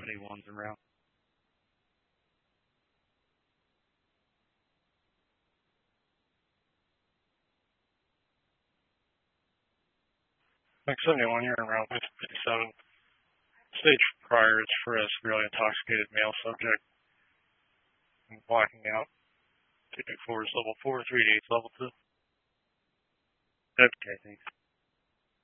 71's en route. Mike 71, you're en route with 57. Stage prior is for a severely intoxicated male subject. And blacking out. 224 is level 4, 388 is level 2. Okay, thanks.